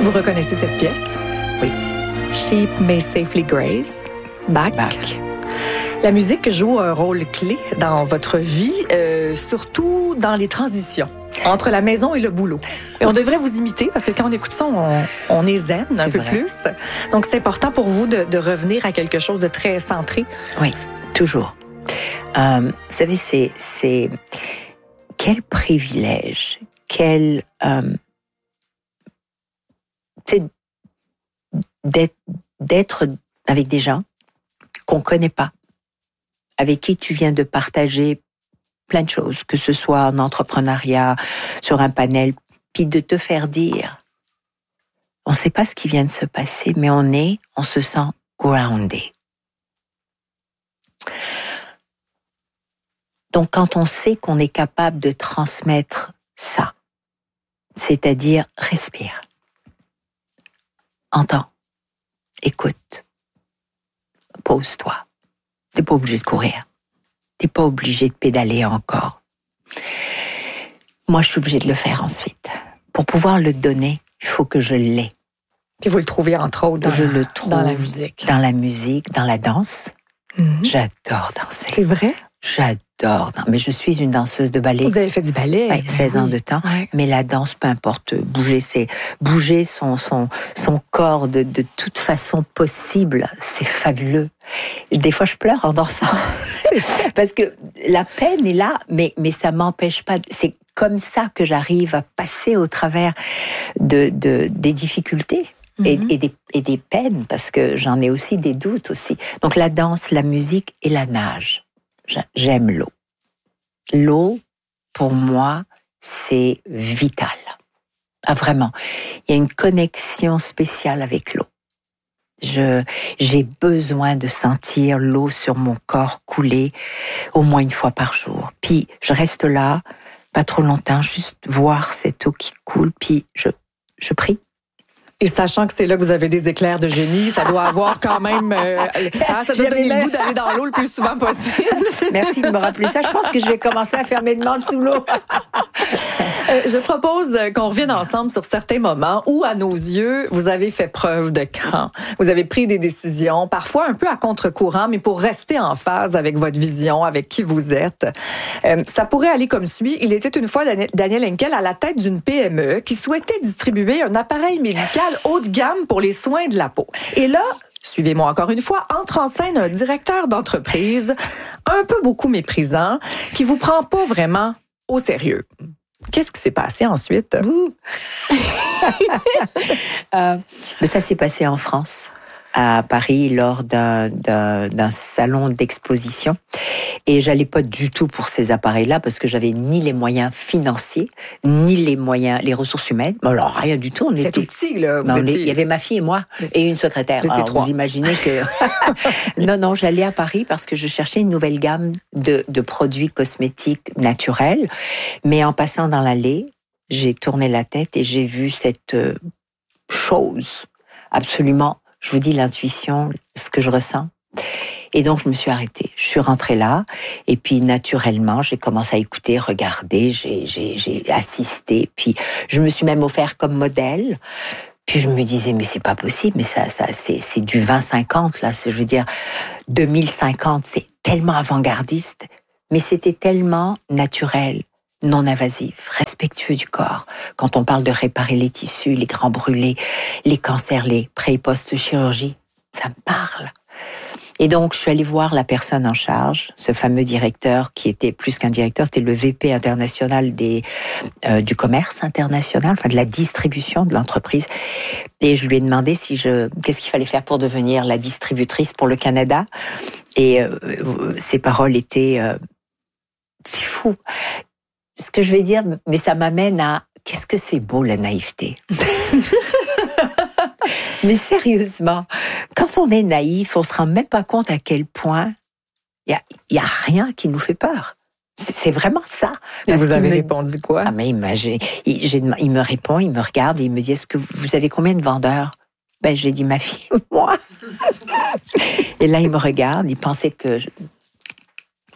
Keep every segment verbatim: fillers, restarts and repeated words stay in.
Vous reconnaissez cette pièce? Oui. Sheep May Safely Graze, Bach. Bach. La musique joue un rôle clé dans votre vie, euh, surtout dans les transitions entre la maison et le boulot. Et on devrait vous imiter parce que quand on écoute ça, on, on est zen un C'est peu vrai. plus. Donc, c'est important pour vous de, de revenir à quelque chose de très centré. Oui, toujours. Euh, vous savez, c'est, c'est quel privilège, quel euh, c'est d'être, d'être avec des gens qu'on connaît pas, avec qui tu viens de partager plein de choses, que ce soit en entrepreneuriat, sur un panel, puis de te faire dire, on ne sait pas ce qui vient de se passer, mais on est, on se sent groundé. Donc, quand on sait qu'on est capable de transmettre ça, c'est-à-dire respire, entends, écoute, pose-toi. T'es pas obligé de courir. T'es pas obligé de pédaler encore. Moi, je suis obligée de le faire ensuite. Pour pouvoir le donner, il faut que je l'ai. Puis vous le trouvez, entre autres, dans, je le trouve dans la musique. Dans la musique, dans la danse. Mm-hmm. J'adore danser. C'est vrai? J'adore. Mais je suis une danseuse de ballet. Vous avez fait du ballet? Oui, seize oui. ans de temps. Ouais. Mais la danse, peu importe, bouger, c'est bouger son, son, son corps de, de toute façon possible. C'est fabuleux. Des fois, je pleure en dansant. Parce que la peine est là, mais, mais ça m'empêche pas. C'est comme ça que j'arrive à passer au travers de, de, des difficultés. Et, Mm-hmm. et, des, et des peines, parce que j'en ai aussi des doutes aussi. Donc la danse, la musique et la nage. J'aime l'eau. L'eau, pour moi, c'est vital. Ah, vraiment. Il y a une connexion spéciale avec l'eau. Je, j'ai besoin de sentir l'eau sur mon corps couler au moins une fois par jour. Puis je reste là, pas trop longtemps, juste voir cette eau qui coule, puis je, je prie. Et sachant que c'est là que vous avez des éclairs de génie, ça doit avoir quand même... Euh, hein, ça doit donner le goût d'aller dans l'eau le plus souvent possible. Merci de me rappeler ça. Je pense que je vais commencer à faire mes demandes sous l'eau. euh, je propose qu'on revienne ensemble sur certains moments où, à nos yeux, vous avez fait preuve de cran. Vous avez pris des décisions, parfois un peu à contre-courant, mais pour rester en phase avec votre vision, avec qui vous êtes. Euh, ça pourrait aller comme suit. Il était une fois Daniel Henkel à la tête d'une P M E qui souhaitait distribuer un appareil médical haut de gamme pour les soins de la peau. Et là, suivez-moi encore une fois, entre en scène un directeur d'entreprise un peu beaucoup méprisant qui vous prend pas vraiment au sérieux. Qu'est-ce qui s'est passé ensuite? euh, mais ça s'est passé en France, à Paris, lors d'un, d'un, d'un salon d'exposition. Et j'allais pas du tout pour ces appareils-là parce que j'avais ni les moyens financiers, ni les moyens, les ressources humaines. Alors, rien du tout. On C'est était tout petit, là. Vous non, étiez... Il y avait ma fille et moi, et une secrétaire. Mais c'est Alors, trois. vous imaginez que... non, non, j'allais à Paris parce que je cherchais une nouvelle gamme de, de produits cosmétiques naturels. Mais en passant dans l'allée, j'ai tourné la tête et j'ai vu cette chose absolument... Je vous dis l'intuition, ce que je ressens. Et donc, je me suis arrêtée. Je suis rentrée là. Et puis, naturellement, j'ai commencé à écouter, regarder. J'ai, j'ai, j'ai assisté. Puis, je me suis même offert comme modèle. Puis, je me disais, mais c'est pas possible. Mais ça, ça, c'est, c'est du vingt cinquante, là. C'est, je veux dire, deux mille cinquante, c'est tellement avant-gardiste. Mais c'était tellement naturel, non invasif, respectueux du corps. Quand on parle de réparer les tissus, les grands brûlés, les cancers, les pré- et post-chirurgie, ça me parle. Et donc, je suis allée voir la personne en charge, ce fameux directeur qui était plus qu'un directeur, c'était le V P international des, euh, du commerce international, enfin de la distribution de l'entreprise. Et je lui ai demandé si je, qu'est-ce qu'il fallait faire pour devenir la distributrice pour le Canada. Et euh, ses paroles étaient, euh, c'est fou. Ce que je vais dire, mais ça m'amène à, qu'est-ce que c'est beau la naïveté. Mais sérieusement, quand on est naïf, on se rend même pas compte à quel point il y a, y a rien qui nous fait peur. C'est, c'est vraiment ça. Et Parce vous avez me... répondu quoi? Ah mais il, m'a, j'ai, il, j'ai, il me répond, il me regarde et il me dit, est-ce que vous avez combien de vendeurs? Ben j'ai dit ma fille, moi. Et là il me regarde, il pensait que je...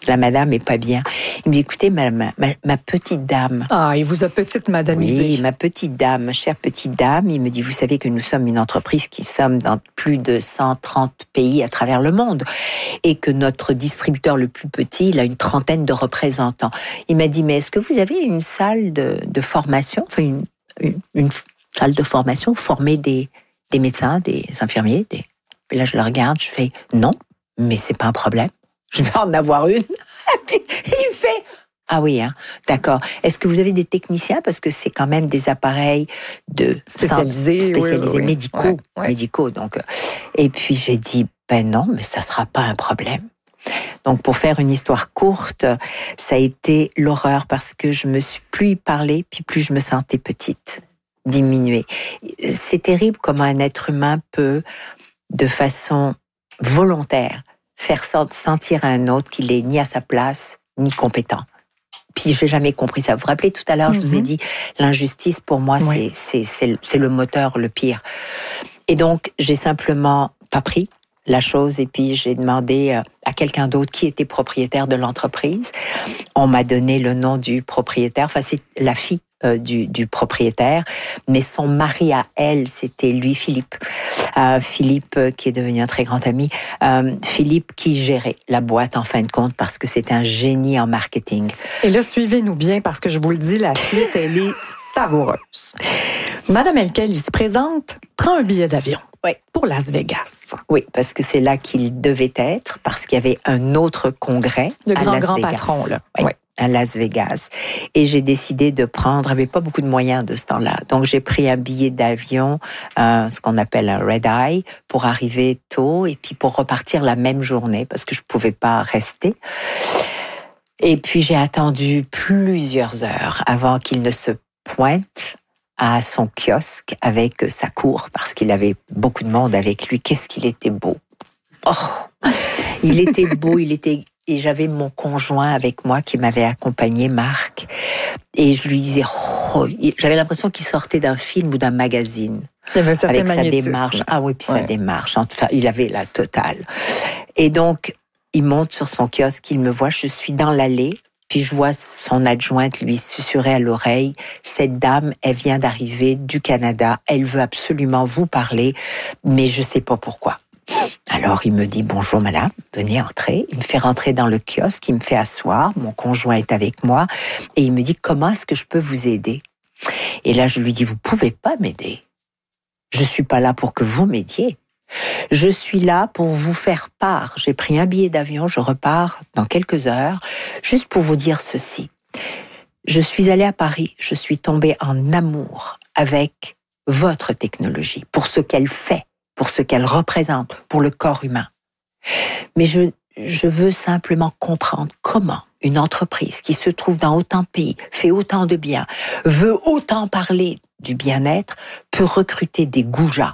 La madame est pas bien. Il me dit, écoutez, ma, ma, ma petite dame. Ah, il vous a petite madamisé. Oui, ma petite dame, ma chère petite dame. Il me dit, vous savez que nous sommes une entreprise qui sommes dans plus de cent trente pays à travers le monde et que notre distributeur le plus petit, il a une trentaine de représentants. Il m'a dit, mais est-ce que vous avez une salle de, de formation, enfin une, une, une salle de formation, former des, des médecins, des infirmiers, des... Et là, je le regarde, je fais, non, mais c'est pas un problème. Je vais en avoir une. Il fait, ah oui, hein, d'accord. Est-ce que vous avez des techniciens? Parce que c'est quand même des appareils de spécialisés, spécialisés oui, oui, médicaux. ouais, ouais. médicaux donc. Et puis j'ai dit, ben non, mais ça sera pas un problème. Donc pour faire une histoire courte, ça a été l'horreur parce que je me suis plus y parlé, puis plus je me sentais petite, diminuée. C'est terrible comment un être humain peut, de façon volontaire, faire sentir à un autre qu'il est ni à sa place, ni compétent. Puis j'ai jamais compris ça. Vous vous rappelez, tout à l'heure, mm-hmm. je vous ai dit, l'injustice, pour moi, oui. c'est, c'est, c'est, c'est le moteur le pire. Et donc, j'ai simplement pas pris la chose et puis j'ai demandé à quelqu'un d'autre qui était propriétaire de l'entreprise. On m'a donné le nom du propriétaire. Enfin, c'est la fille Euh, du, du propriétaire, mais son mari à elle, c'était lui, Philippe. Euh, Philippe, euh, qui est devenu un très grand ami. Euh, Philippe qui gérait la boîte, en fin de compte, parce que c'est un génie en marketing. Et là, suivez-nous bien, parce que je vous le dis, la suite, elle est savoureuse. Madame Henkel, il se présente, prend un billet d'avion. Oui. Pour Las Vegas. Oui, parce que c'est là qu'il devait être, parce qu'il y avait un autre congrès Le à grand, Las grand Vegas. patron, là. Oui. Ouais. À Las Vegas. Et j'ai décidé de prendre, il n'y avait pas beaucoup de moyens de ce temps-là. Donc j'ai pris un billet d'avion, euh, ce qu'on appelle un red eye, pour arriver tôt et puis pour repartir la même journée parce que je ne pouvais pas rester. Et puis j'ai attendu plusieurs heures avant qu'il ne se pointe à son kiosque avec sa cour parce qu'il avait beaucoup de monde avec lui. Qu'est-ce qu'il était beau! Oh! Il était beau, il était... Et j'avais mon conjoint avec moi qui m'avait accompagné, Marc. Et je lui disais, oh, j'avais l'impression qu'il sortait d'un film ou d'un magazine. Il y avait un certain avec sa magnétisme. démarche. Ah oui, puis ouais. sa démarche. Enfin, il avait la totale. Et donc, il monte sur son kiosque, il me voit, je suis dans l'allée, puis je vois son adjointe lui susurrer à l'oreille, cette dame, elle vient d'arriver du Canada, elle veut absolument vous parler, mais je sais pas pourquoi. Alors, il me dit, bonjour madame, venez entrer. Il me fait rentrer dans le kiosque, il me fait asseoir, mon conjoint est avec moi, et il me dit, comment est-ce que je peux vous aider? Et là, je lui dis, vous pouvez pas m'aider. Je suis pas là pour que vous m'aidiez. Je suis là pour vous faire part. J'ai pris un billet d'avion, je repars dans quelques heures, juste pour vous dire ceci. Je suis allée à Paris, je suis tombée en amour avec votre technologie, pour ce qu'elle fait, pour ce qu'elle représente pour le corps humain. Mais je, je veux simplement comprendre comment une entreprise qui se trouve dans autant de pays, fait autant de bien, veut autant parler du bien-être, peut recruter des goujats.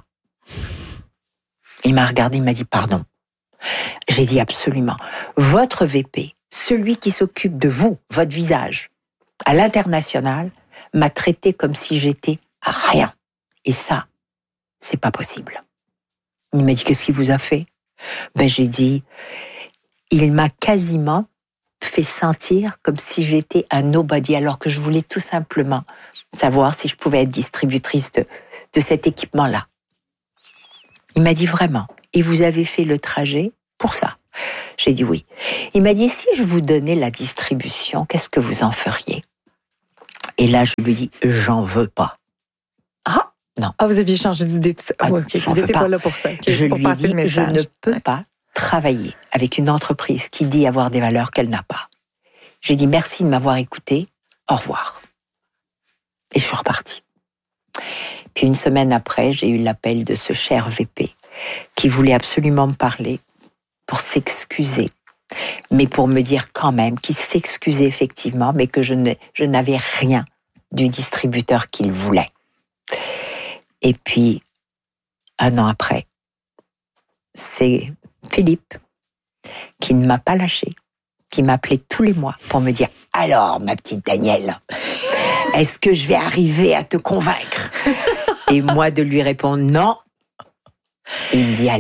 Il m'a regardé, il m'a dit pardon. J'ai dit absolument. Votre V P, celui qui s'occupe de vous, votre visage, à l'international, m'a traité comme si j'étais rien. Et ça, c'est pas possible. Il m'a dit, qu'est-ce qu'il vous a fait? Ben, j'ai dit, il m'a quasiment fait sentir comme si j'étais un nobody, alors que je voulais tout simplement savoir si je pouvais être distributrice de, de cet équipement-là. Il m'a dit, vraiment, et vous avez fait le trajet pour ça? J'ai dit oui. Il m'a dit, si je vous donnais la distribution, qu'est-ce que vous en feriez? Et là, je lui ai dit, j'en veux pas. Ah! Non. Ah, vous aviez changé d'idée tout ça. Ah, oh, okay. Vous n'étiez pas. pas là pour ça. Okay. Je pour lui ai dit, le je ne peux ouais. pas travailler avec une entreprise qui dit avoir des valeurs qu'elle n'a pas. J'ai dit merci de m'avoir écouté. Au revoir. Et je suis repartie. Puis une semaine après, j'ai eu l'appel de ce cher V P qui voulait absolument me parler pour s'excuser, mais pour me dire quand même qu'il s'excusait effectivement, mais que je, ne, je n'avais rien du distributeur qu'il voulait. Et puis, un an après, c'est Philippe qui ne m'a pas lâché, qui m'appelait tous les mois pour me dire « Alors, ma petite Danielle, est-ce que je vais arriver à te convaincre ?» Et moi de lui répondre « Non ». Il me dit « Allez,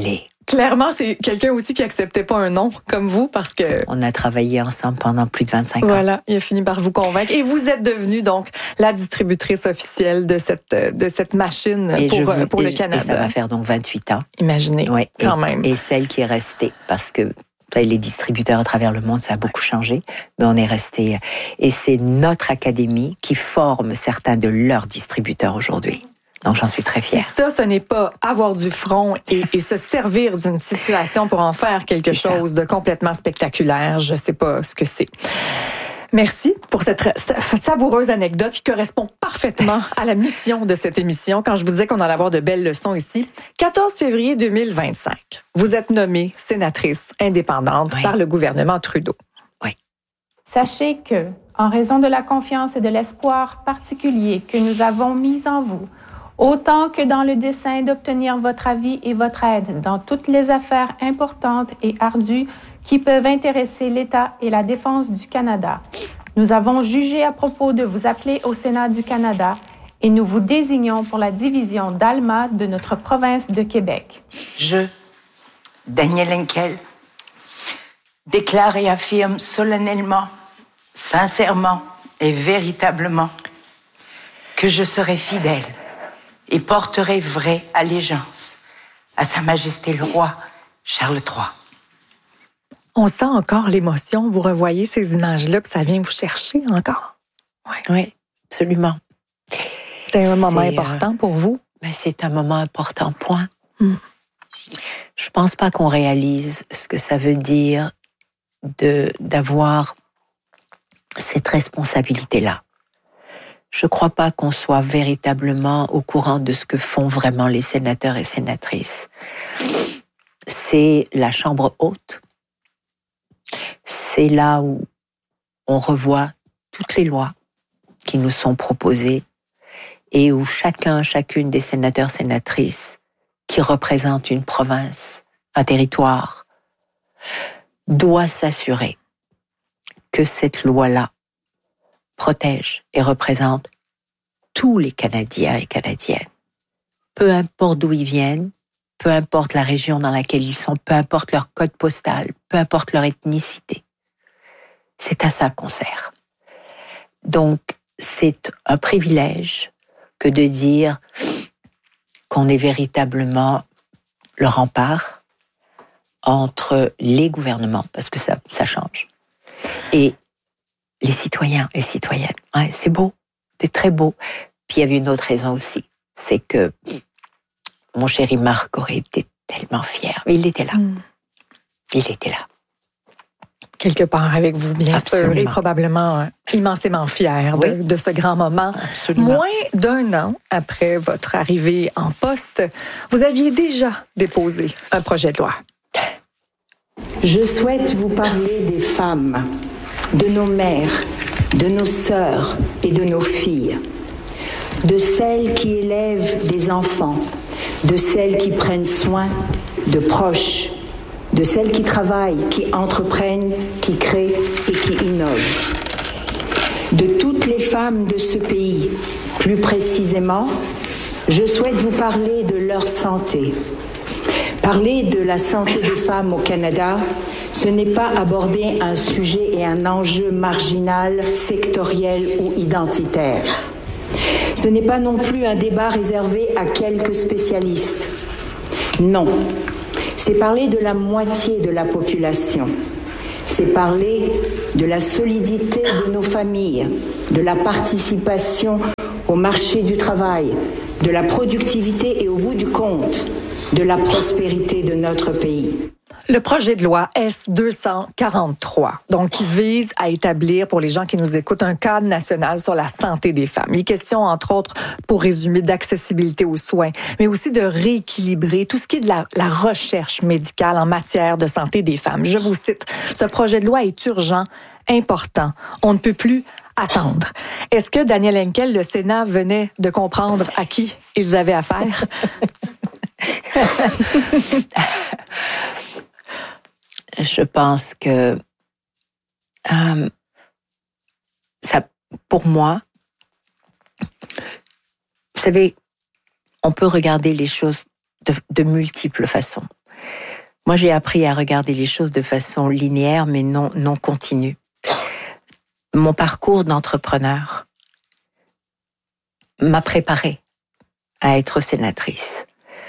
Clairement, c'est quelqu'un aussi qui acceptait pas un non comme vous parce que... On a travaillé ensemble pendant plus de vingt-cinq ans. Voilà, il a fini par vous convaincre. Et vous êtes devenue donc la distributrice officielle de cette, de cette machine et pour, vous, pour le et, Canada. Et ça va faire donc vingt-huit ans. Imaginez, ouais, quand et, même. Et celle qui est restée, parce que les distributeurs à travers le monde, ça a beaucoup changé, mais on est resté. Et c'est notre académie qui forme certains de leurs distributeurs aujourd'hui. Donc, j'en suis très fière. Ça, ce n'est pas avoir du front et, et se servir d'une situation pour en faire quelque c'est chose ça. De complètement spectaculaire. Je ne sais pas ce que c'est. Merci pour cette savoureuse anecdote qui correspond parfaitement à la mission de cette émission. Quand je vous disais qu'on allait avoir de belles leçons ici, quatorze février deux mille vingt-cinq, vous êtes nommée sénatrice indépendante oui. par le gouvernement Trudeau. Oui. Sachez que, en raison de la confiance et de l'espoir particulier que nous avons mis en vous, autant que dans le dessein d'obtenir votre avis et votre aide dans toutes les affaires importantes et ardues qui peuvent intéresser l'État et la défense du Canada, nous avons jugé à propos de vous appeler au Sénat du Canada et nous vous désignons pour la division d'Alma de notre province de Québec. Je, Danielle Henkel, déclare et affirme solennellement, sincèrement et véritablement que je serai fidèle et porterai vraie allégeance à Sa Majesté le Roi Charles trois. On sent encore l'émotion. Vous revoyez ces images-là, puis ça vient vous chercher encore. Oui, oui, absolument. C'est un moment c'est, important euh, pour vous? Ben c'est un moment important, point. Mm. Je pense pas qu'on réalise ce que ça veut dire de, d'avoir cette responsabilité-là. Je crois pas qu'on soit véritablement au courant de ce que font vraiment les sénateurs et sénatrices. C'est la Chambre haute. C'est là où on revoit toutes les lois qui nous sont proposées et où chacun, chacune des sénateurs, sénatrices qui représentent une province, un territoire, doit s'assurer que cette loi-là protège et représente tous les Canadiens et Canadiennes. Peu importe d'où ils viennent, peu importe la région dans laquelle ils sont, peu importe leur code postal, peu importe leur ethnicité. C'est à ça qu'on sert. Donc, c'est un privilège que de dire qu'on est véritablement le rempart entre les gouvernements, parce que ça, ça change, et les citoyens et citoyennes. Ouais, c'est beau, c'est très beau. Puis il y avait une autre raison aussi, c'est que mon chéri Marc aurait été tellement fier. Il était là. Mm. Il était là. Quelque part avec vous, bien Absolument. sûr, et probablement euh, immensément fier oui. de, de ce grand moment. Absolument. Moins d'un an après votre arrivée en poste, vous aviez déjà déposé un projet de loi. Je souhaite vous parler des femmes, de nos mères, de nos sœurs et de nos filles, de celles qui élèvent des enfants, de celles qui prennent soin de proches, de celles qui travaillent, qui entreprennent, qui créent et qui innovent. De toutes les femmes de ce pays, plus précisément, je souhaite vous parler de leur santé. Parler de la santé des femmes au Canada, ce n'est pas aborder un sujet et un enjeu marginal, sectoriel ou identitaire. Ce n'est pas non plus un débat réservé à quelques spécialistes. Non, c'est parler de la moitié de la population. C'est parler de la solidité de nos familles, de la participation au marché du travail, de la productivité et au bout du compte, de la prospérité de notre pays. Le projet de loi S deux cent quarante-trois, donc qui vise à établir, pour les gens qui nous écoutent, un cadre national sur la santé des femmes. Il est question, entre autres, pour résumer, d'accessibilité aux soins, mais aussi de rééquilibrer tout ce qui est de la, la recherche médicale en matière de santé des femmes. Je vous cite, ce projet de loi est urgent, important. On ne peut plus attendre. Est-ce que Danielle Henkel, le Sénat, venait de comprendre à qui ils avaient affaire? Je pense que euh, ça, pour moi, vous savez, on peut regarder les choses de, de multiples façons. Moi, j'ai appris à regarder les choses de façon linéaire, mais non, non continue. Mon parcours d'entrepreneur m'a préparée à être sénatrice.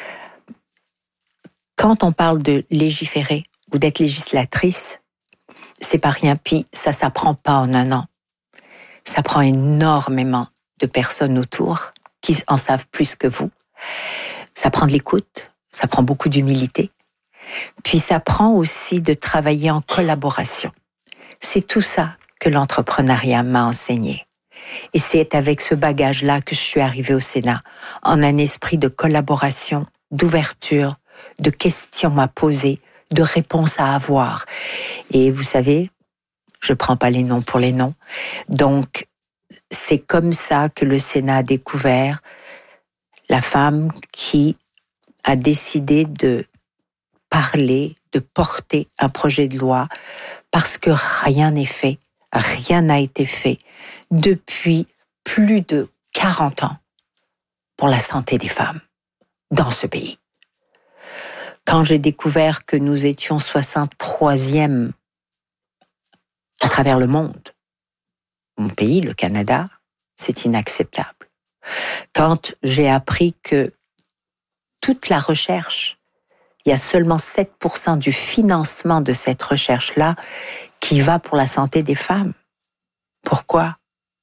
Quand on parle de légiférer ou d'être législatrice, c'est pas rien. Puis ça s'apprend pas en un an. Ça prend énormément de personnes autour qui en savent plus que vous. Ça prend de l'écoute, ça prend beaucoup d'humilité. Puis ça prend aussi de travailler en collaboration. C'est tout ça que l'entrepreneuriat m'a enseigné. Et c'est avec ce bagage-là que je suis arrivée au Sénat, en un esprit de collaboration, d'ouverture, de questions à poser, de réponses à avoir. Et vous savez, je prends pas les noms pour les noms. Donc, c'est comme ça que le Sénat a découvert la femme qui a décidé de parler, de porter un projet de loi, parce que rien n'est fait, rien n'a été fait depuis plus de quarante ans pour la santé des femmes dans ce pays. Quand j'ai découvert que nous étions soixante-troisième à travers le monde, mon pays, le Canada, c'est inacceptable. Quand j'ai appris que toute la recherche, il y a seulement sept pour cent du financement de cette recherche-là qui va pour la santé des femmes. Pourquoi?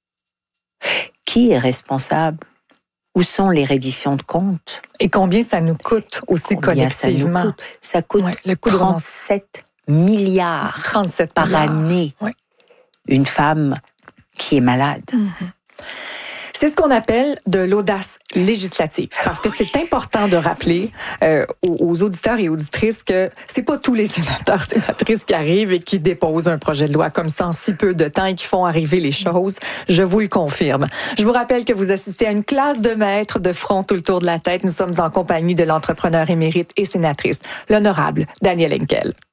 Qui est responsable? Où sont les redditions de comptes? Et combien ça nous coûte aussi combien collectivement? Ça, nous coûte? Ça coûte ouais, le coût trente-sept milliards trente-sept par milliards. année. Ouais. Une femme qui est malade. Mm-hmm. C'est ce qu'on appelle de l'audace législative. Parce que c'est important de rappeler euh, aux, aux auditeurs et auditrices que c'est pas tous les sénateurs, sénatrices qui arrivent et qui déposent un projet de loi comme ça en si peu de temps et qui font arriver les choses. Je vous le confirme. Je vous rappelle que vous assistez à une classe de maîtres de front tout le tour de la tête. Nous sommes en compagnie de l'entrepreneur émérite et sénatrice, l'honorable Danielle Henkel.